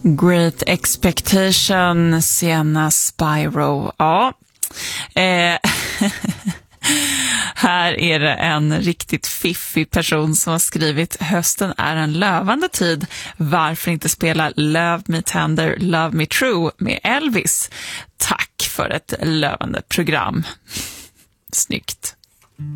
Great Expectation, Sienna Spyro. Ja, här är det en riktigt fiffig person som har skrivit: hösten är en lövande tid. Varför inte spela Love Me Tender, Love Me True med Elvis? Tack för ett lövande program. Snyggt.